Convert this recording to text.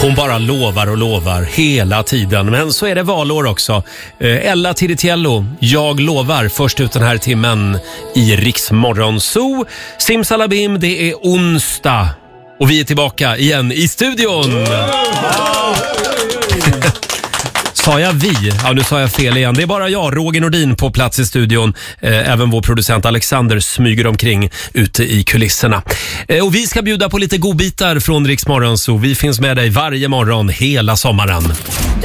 Hon bara lovar och lovar hela tiden. Men så är det valår också. Ella Tiritiello, jag lovar, först ut den här timmen i Rix Morgon Zoo. Simsalabim, det är onsdag. Och vi är tillbaka igen i studion. Sa jag vi? Ja, nu sa jag fel igen. Det är bara jag, Roger Nordin, på plats i studion. Även vår producent Alexander smyger omkring ute i kulisserna. Och vi ska bjuda på lite godbitar från Rix Morgon, så vi finns med dig varje morgon hela sommaren.